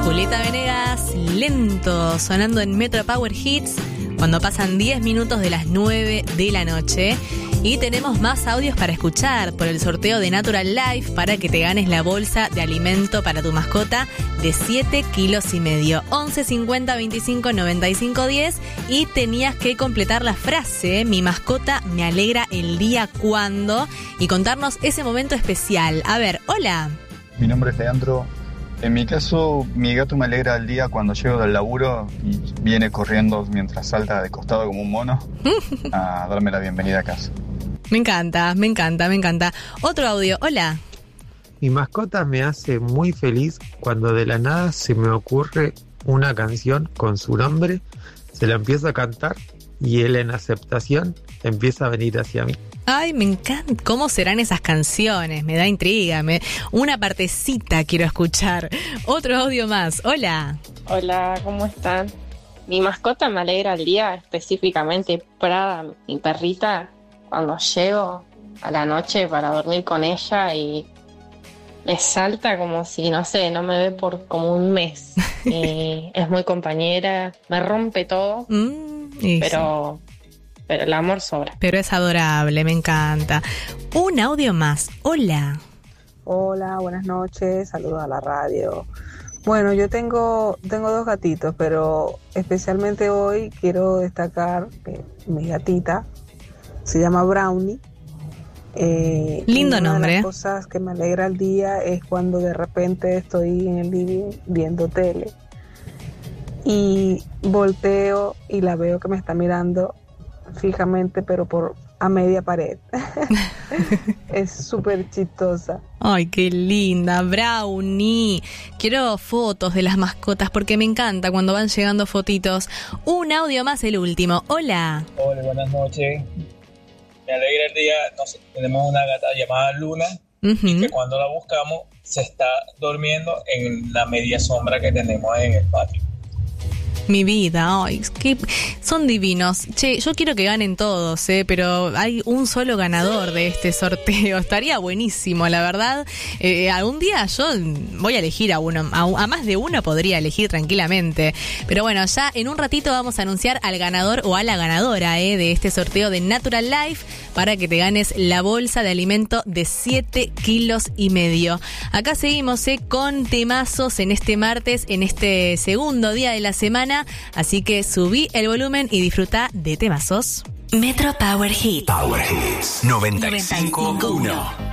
Julieta Venegas, Lento, sonando en Metro Power Hits cuando pasan 10 minutos de las 9 de la noche. Y tenemos más audios para escuchar por el sorteo de Natural Life para que te ganes la bolsa de alimento para tu mascota de 7,5 kilos. 11 50 25 95 10. Y tenías que completar la frase: mi mascota me alegra el día cuando, y contarnos ese momento especial. A ver, hola. Mi nombre es Leandro. En mi caso, mi gato me alegra el día cuando llego del laburo y viene corriendo mientras salta de costado como un mono a darme la bienvenida a casa. Me encanta, me encanta, me encanta. Otro audio, hola. Mi mascota me hace muy feliz cuando de la nada se me ocurre una canción con su nombre, se la empiezo a cantar y él en aceptación empieza a venir hacia mí. Ay, me encanta. ¿Cómo serán esas canciones? Me da intriga. Una partecita quiero escuchar. Otro audio más. Hola. Hola, ¿cómo están? Mi mascota me alegra el día, específicamente Prada, mi perrita, cuando llego a la noche para dormir con ella y me salta como si, no sé, no me ve por como un mes. Es muy compañera, me rompe todo, pero el amor sobra. Pero es adorable, me encanta. Un audio más. Hola. Hola, buenas noches, saludos a la radio. Bueno, yo tengo dos gatitos, pero especialmente hoy quiero destacar que mi gatita se llama Brownie. Lindo nombre. Una de las cosas que me alegra el día es cuando de repente estoy en el living viendo tele y volteo y la veo que me está mirando fijamente, pero a media pared. Es súper chistosa. Ay, qué linda, Brownie. Quiero fotos de las mascotas porque me encanta cuando van llegando fotitos. Un audio más, el último. Hola. Hola, buenas noches. Me alegra el día. Tenemos una gata llamada Luna, y que cuando la buscamos se está durmiendo en la media sombra que tenemos en el patio. Mi vida, ay, es que son divinos. Che, yo quiero que ganen todos, pero hay un solo ganador de este sorteo. Estaría buenísimo, la verdad. Algún día yo voy a elegir a uno, a más de uno podría elegir tranquilamente. Pero bueno, ya en un ratito vamos a anunciar al ganador o a la ganadora de este sorteo de Natural Life para que te ganes la bolsa de alimento de 7,5 kilos. Acá seguimos con temazos en este martes, en este segundo día de la semana. Así que subí el volumen y disfruta de temazos. Metro Power Hits. Power Hits 95.1.